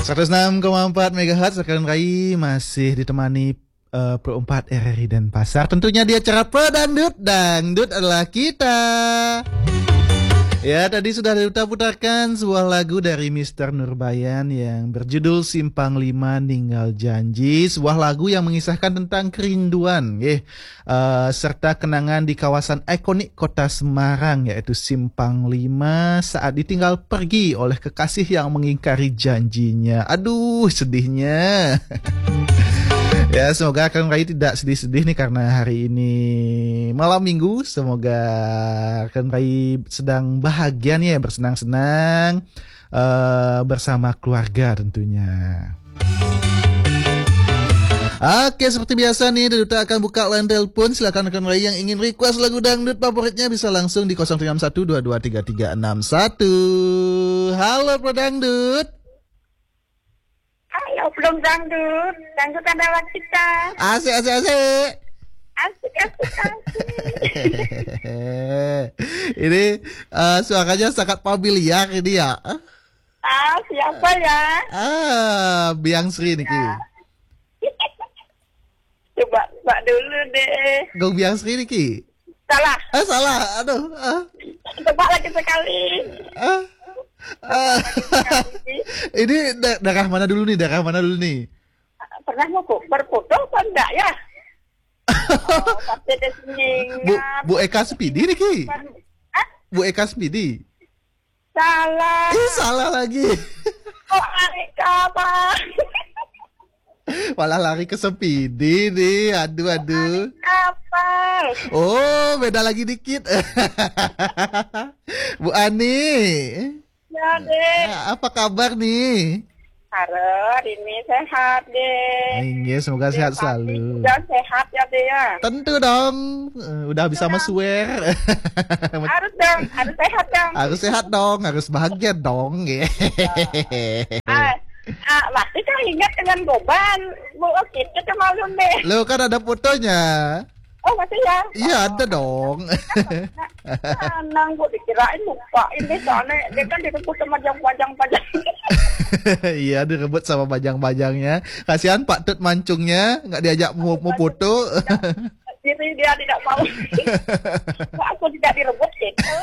106,4 MHz Sekarang Rai masih ditemani Pro 4 RRI Denpasar. Tentunya di acara Pedangdut. Dangdut adalah kita. Ya, tadi sudah kita putarkan sebuah lagu dari Mr. Nurbayan yang berjudul Simpang 5 Ninggal Janji. Sebuah lagu yang mengisahkan tentang kerinduan serta kenangan di kawasan ikonik kota Semarang, yaitu Simpang 5 saat ditinggal pergi oleh kekasih yang mengingkari janjinya. Aduh, sedihnya. Ya, semoga Kang Rai tidak sedih-sedih nih karena hari ini malam minggu. Semoga Kang Rai sedang bahagia nih ya, bersenang-senang bersama keluarga tentunya. Oke, seperti biasa nih, Duta akan buka line telepon. Silakan Kang Rai yang ingin request lagu dangdut favoritnya bisa langsung di 0312233361. Halo Pro Dangdut. Halo, belum dangdut. Dangdut adalah kita. Asik. Asik. Ini suaranya sangat familiar ini ya. Siapa ya? Biang Sri Niki. Ya. Coba dulu deh. Gong Biang Sri Niki. Salah. Salah. Aduh. Coba lagi sekali. Ini daerah mana dulu nih? Pernah mau berfoto apa enggak ya? Pasti ada senyingnya. Bu Eka Spidi Niki. Bu Eka Spidi. Salah. Salah lagi. Eka apa? Malah lari ke Spidi nih. Aduh. Apa? Oh, beda lagi dikit. Bu Ani. Ya deh. Apa kabar nih? Harus, ini sehat deh. Iya, semoga sehat selalu. Udah sehat ya deh ya. Tentu dong. Udah bisa meswear. Harus dong, harus sehat dong. Harus sehat dong, harus bahagia dong. Pasti kan ingat dengan Goban. Bu, kita kemalu deh. Lo kan ada fotonya. Oh, masih ya? Iya, ada dong. Nang Bu dikirain lupa. Ini soalnya dia kan direbut sama pajang-pajang. Iya, direbut sama bajang-bajangnya. Kasihan Pak Tut mancungnya nggak diajak mau foto. Jadi dia tidak mau. Aku tidak direbut gitu.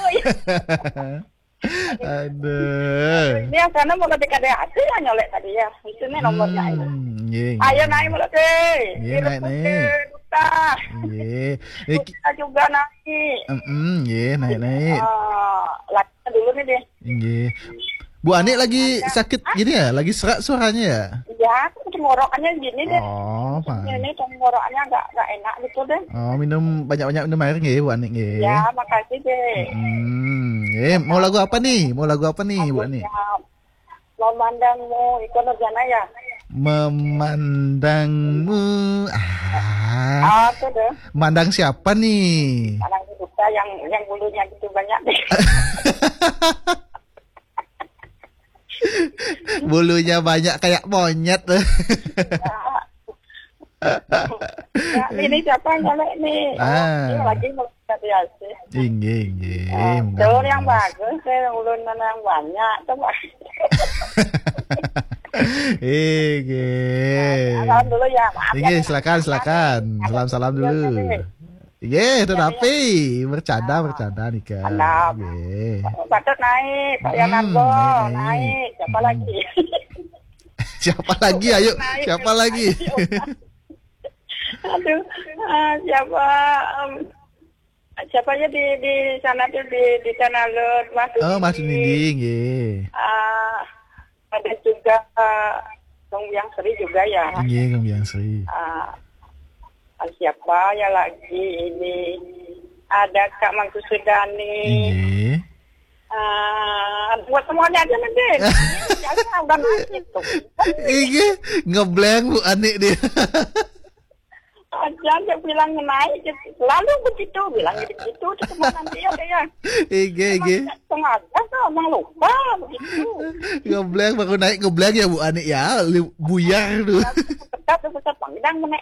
Aduh. Ini yang sana mau ketika ada hati ya nyolek tadi ya. Itu nih nomornya ini. Ayo naik mulut deh. Iya, naik. Iya. Kita juga naik. Iya, naik. Latihan dulu nih deh. Iya. Bu Ani lagi sakit gini ya? Lagi serak suaranya ya? Iya, tenggorokannya gini deh. Oh, ini tenggorokannya agak enak gitu deh. Oh, banyak-banyak minum air nggih, Bu Ani nggih. Ya, makasih deh. Mau lagu apa nih? Bu Ani? Memandangmu, Iko Nurjana ya? Memandangmu. Itu deh. Mandang siapa nih? Mandang kita yang bulunya gitu banyak deh. Bulunya banyak kayak monyet. Ini siapa yang nyolek nih? Ini lagi melukis biasa. Inggih. Telur yang bagus, ulun yang banyak. Coba. Salam dulu ya. Inggih, silakan. Salam dulu. Iya, tetapi bercanda nih kan. Patut naik, Pak Yanargo naik. Siapa lagi? Siapa lagi? Ayo, siapa lagi? Aduh, siapa aja di sana tuh di sana lo Mas Ninding, ada juga Gong Biang Sri juga ya. Iya, Gong Biang Sri. Siapa ya lagi ini? Ada Kak Mangku Sudani. Buat semuanya aja nanti. Jangan udah naik tuh. Ngeblank Bu Ani dia. Jangan dia bilang naik, lalu begitu bilang begitu, cuma nanti ya. Sengaja emang lupa begitu. Ngeblank baru naik ngeblank ya Bu Ani ya, buyar tuh. Tetap pangdang menek.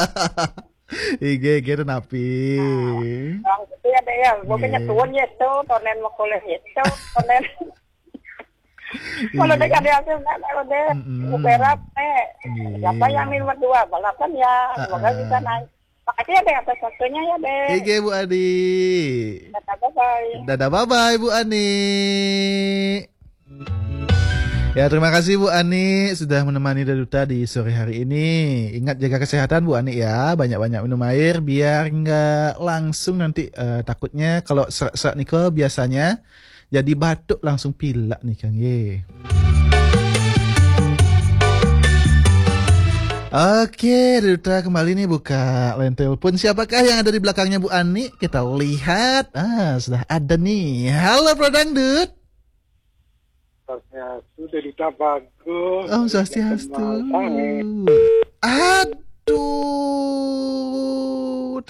Gitu napi. Orang itu ada ya, bukannya tuan itu, tonen mau kuliah itu, tonen. Kalau dekat dia kalau deh berap siapa yang nomor 2 balapan ya semoga bisa naik. Makasih ya deh atas waktunya ya deh. Oke Bu Ani. Dadah bye. Dadah bye Bu Ani. Ya terima kasih Bu Ani sudah menemani Daduta di sore hari ini. Ingat jaga kesehatan Bu Ani ya. Banyak-banyak minum air biar nggak langsung nanti takutnya kalau serak-serak nih kok biasanya jadi batuk langsung pilek nih Kang Ye. Oke, Daduta kembali nih buka line telepon. Siapakah yang ada di belakangnya Bu Ani? Kita lihat. Sudah ada nih. Halo Bro Dangdut. Swastiastu, Daduta bagus. Oh, Swastiastu. Aduh,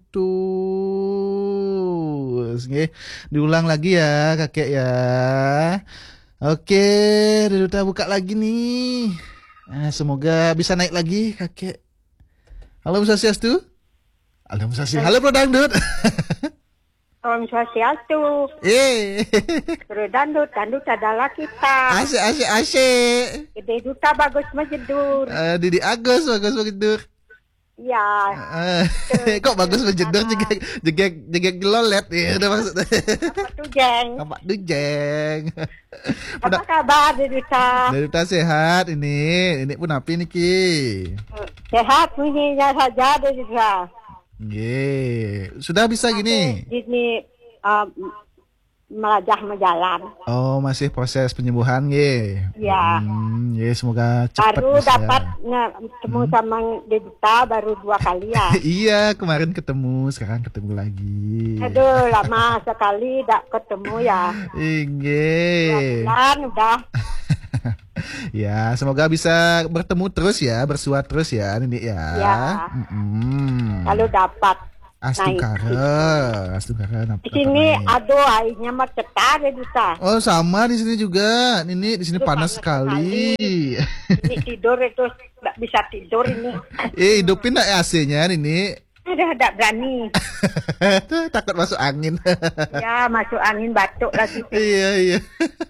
terputus. Nggih, diulang lagi ya, Kakek ya. Oke, Daduta buka lagi nih. Semoga bisa naik lagi, Kakek. Halo, Swastiastu. Halo, Swastiastu. Halo, Bro Dangdut. Om Swastiastu. Bro Dangdut adalah kita. Asik. Gede Duta bagus menjedur. Didi Agus bagus menjedur. Ya. Kok bagus menjedur jegek gelolet ya udah maksudnya. Apa Dujeng. Apa kabar Duta? Duta sehat ini pun api nih Ki. Sehat bunyinya saja Duta. Sudah bisa gini. Ini melajah menjalan. Oh, masih proses penyembuhan Ya. Semoga cepat baru bisa. Dapat ketemu sama Duta baru 2 kali ya. Iya, kemarin ketemu, sekarang ketemu lagi. Aduh, lama sekali tak ketemu ya. Bulan udah. Ya, semoga bisa bertemu terus ya, bersua terus ya, Nini ya. Kalau dapat Astukara. Di sini aduh airnya mah cetar ya Duta. Oh, sama di sini juga. Nini di sini panas sekali. Ini tidur itu nggak bisa tidur ini. Hidupin nggak AC-nya Nini? Udah tidak berani. Takut masuk angin. Ya, masuk angin batuk lagi. Iya.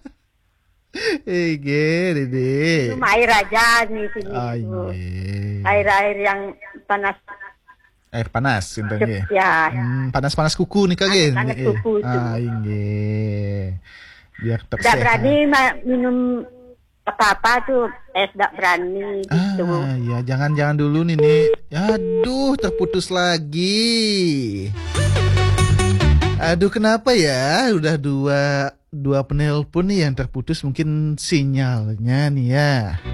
Dede. Cuma air aja nih sini. Air yang panas. Air panas intinya. Ya. Panas kuku nih Kang. Panas kuku itu. Biar tetap tidak sehat. berani minum apa-apa tuh. Tidak berani gitu. Ya jangan dulu Nini. Aduh, terputus lagi. Aduh, kenapa ya? Udah dua penelpon nih yang terputus, mungkin sinyalnya nih ya.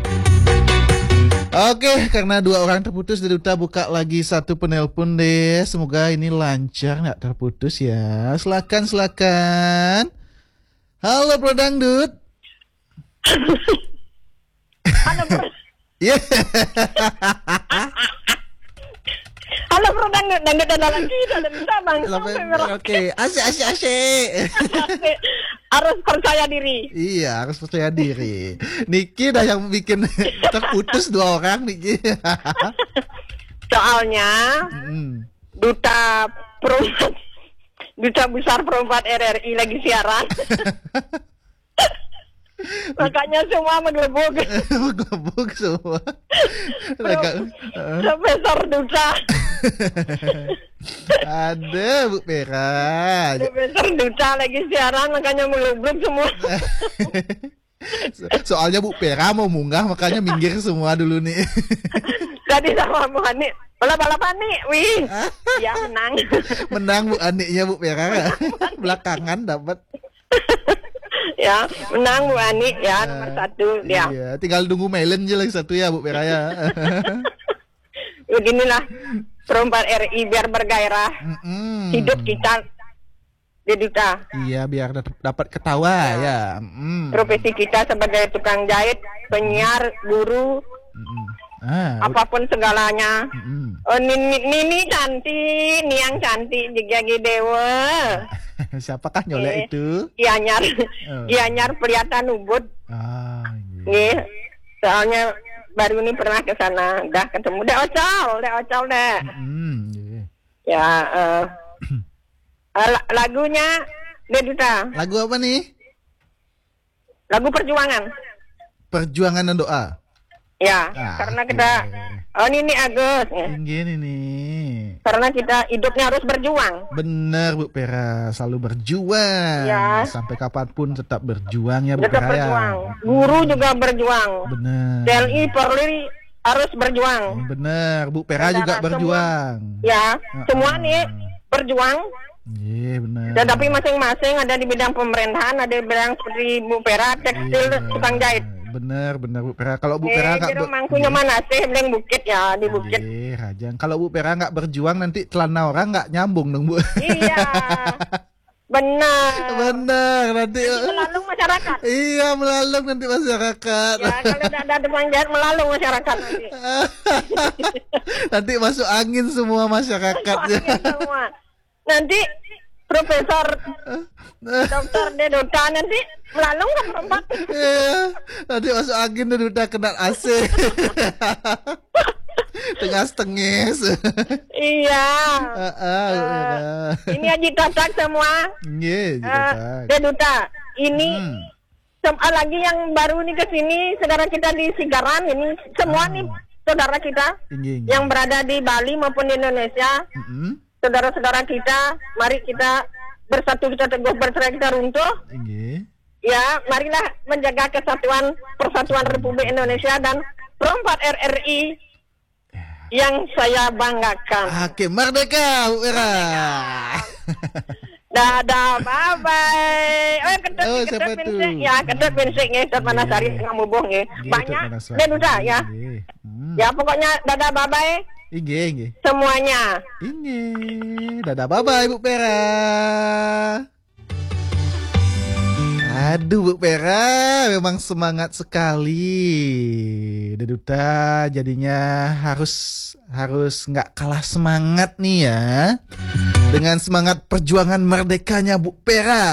Oke, karena 2 orang terputus, Daduta buka lagi 1 penelpon deh. Semoga ini lancar, nggak terputus ya. Silakan. Halo Bro Dangdut. Halo Bro. Iya. Halo Bro Dangdut ada lagi, ada bisa bang. Oke, asik. Harus percaya diri. Iya, harus percaya diri. Niki dah yang bikin terputus 2 orang Niki. Soalnya duta besar perempat RRI lagi siaran. Makanya semua menggelembung. Menggelembung semua. Sebesar duta. Ada Bu Pera. Sebesar duta lagi siaran makanya menggelembung semua. Soalnya Bu Pera mau munggah makanya minggir semua dulu nih. Tadi sama Bu Ani balapan nih, wih. Ya menang. Menang Bu Ani-nya Bu Pera. Belakangan dapat. Ya, menang Bu Ani ya nomor 1 dia. Iya, tinggal nunggu Melen aja lagi 1 ya Bu Pera ya. Beginilah perempat RI biar bergairah. Hidup kita di Duta. Iya, biar dapat ketawa ya. Profesi kita sebagai tukang jahit, penyiar, guru, apapun segalanya. Oh, Nini cantik, Niang cantik, Jigagi Dewa. Siapakah nyolek itu? Gianyar kelihatan ubud. Iya. Soalnya baru ini pernah ke sana, udah ketemu Dek Ocol deh. Ya, lagunya Duta. Lagu apa nih? Lagu perjuangan. Perjuangan dan doa. Ya, karena kita ini Agus. Gini nih. Karena kita hidupnya harus berjuang. Bener Bu Pera, selalu berjuang. Ya. Sampai kapanpun tetap berjuang ya Bu Tetap Pera. berjuang. Guru juga berjuang. Bener. TNI, Polri harus berjuang. Bener, Bu Pera juga berjuang. Ya, semua nih berjuang. Iya benar. Tetapi masing-masing ada di bidang pemerintahan, ada di bidang seperti Bu Pera, tekstil, tukang jahit. Benar Bu Pera. Kalau Bu Pera nggak mangkunya mana sih? Beli bukit ya, di bukit. Rajang. Kalau Bu Pera nggak berjuang nanti celana orang nggak nyambung dong Bu. Iya. Benar. Nanti melalung masyarakat. Iya, melalung nanti masyarakat. Ya, kalau tidak ada tukang jahit melalung masyarakat nanti. Nanti masuk angin semua masyarakatnya. Semua. Nanti Profesor Dokter Deduta nanti melalung kan perempat. Iya, nanti masuk angin Deduta kena AC. Tengah-tengis. Iya. Ini Haji Tatak semua. Iya, Deduta. Ini lagi yang baru nih ke sini, saudara kita di Sigaran ini semua nih saudara kita yang berada di Bali maupun di Indonesia. Saudara-saudara kita, mari kita bersatu, kita teguh, bercerai, kita runtuh. Ya, marilah menjaga persatuan Republik Indonesia dan perempat RRI yang saya banggakan. Oke, merdeka, Bu Pera. Dadah, bye-bye. Ketut pinsik. Ya, ketut pinsik nggih, Ketut Manasari tengah mubuh nggih. Banyak Deduta ya. Ya, pokoknya dadah, bye-bye. Inge. Semuanya. Inge. Dadah, bye-bye Bu Pera. Aduh Bu Pera, memang semangat sekali. Deduta jadinya harus nggak kalah semangat nih ya. Dengan semangat perjuangan merdekanya Bu Pera.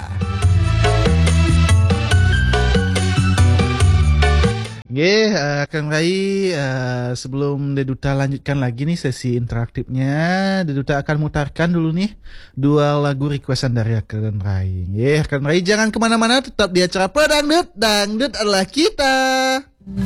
Oke, Kang Rai, sebelum Deduta lanjutkan lagi nih sesi interaktifnya, Deduta akan mutarkan dulu nih 2 lagu requestan dari Kang Rai. Kang Rai jangan kemana-mana, tetap di acara Pedangdut, Dangdut adalah kita.